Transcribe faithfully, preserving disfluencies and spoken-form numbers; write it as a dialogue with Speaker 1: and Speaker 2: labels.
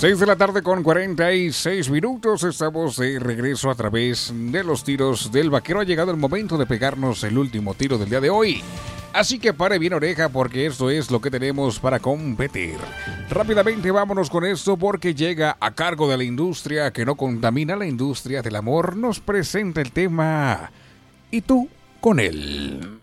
Speaker 1: seis de la tarde con cuarenta y seis minutos. Estamos de regreso a través de los tiros del vaquero. Ha llegado el momento de pegarnos el último tiro del día de hoy. Así que pare bien oreja porque esto es lo que tenemos para competir. Rápidamente vámonos con esto porque llega a cargo de la industria que no contamina, la industria del amor. Nos presenta el tema "¿Y tú con él?".